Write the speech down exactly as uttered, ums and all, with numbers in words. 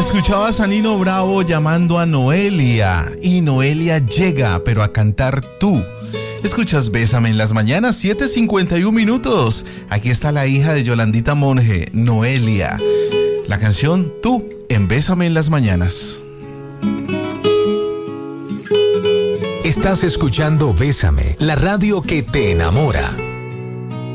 Escuchabas a Nino Bravo llamando a Noelia, y Noelia llega, pero a cantar Tú. Escuchas Bésame en las mañanas, siete cincuenta y un minutos. Aquí está la hija de Yolandita Monge, Noelia. La canción Tú en Bésame en las mañanas. Estás escuchando Bésame, la radio que te enamora.